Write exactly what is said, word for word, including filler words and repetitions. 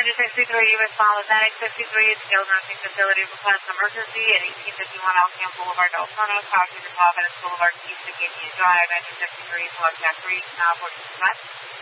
Ranger sixty-three, you respond with Medic sixty-three, skilled nursing facility request emergency at eighteen fifty-one Alcan Boulevard, Deltona, Coffee, the top at Boulevard, East Acadian Drive, Ranger sixty-three, Select Jack three, now fourteen five.